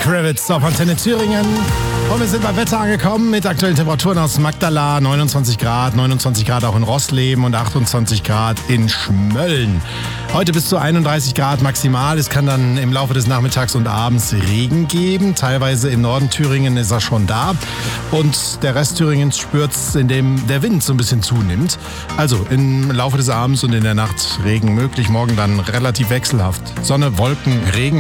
Kravitz auf Antenne Thüringen. Und wir sind beim Wetter angekommen mit aktuellen Temperaturen aus Magdala, 29 Grad auch in Rossleben und 28 Grad in Schmölln. Heute bis zu 31 Grad maximal. Es kann dann im Laufe des Nachmittags und abends Regen geben. Teilweise im Norden Thüringen ist er schon da. Und der Rest Thüringens spürt es, indem der Wind so ein bisschen zunimmt. Also im Laufe des Abends und in der Nacht Regen möglich. Morgen dann relativ wechselhaft. Sonne, Wolken, Regen.